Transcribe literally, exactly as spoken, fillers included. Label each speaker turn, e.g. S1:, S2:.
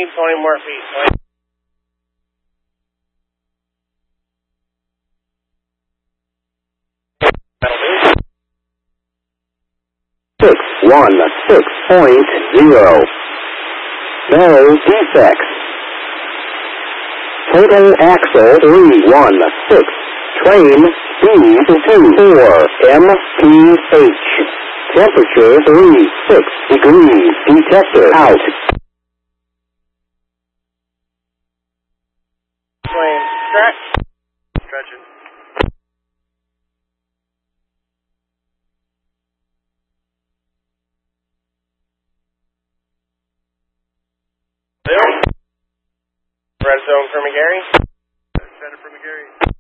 S1: need twenty more feet. twenty.
S2: six one six point zero. No defects. Total axle three one six. Train speed two four M P H. Temperature three six degrees. Detector out.
S1: Plane. Stretch. Stretching. Red zone for McGarry.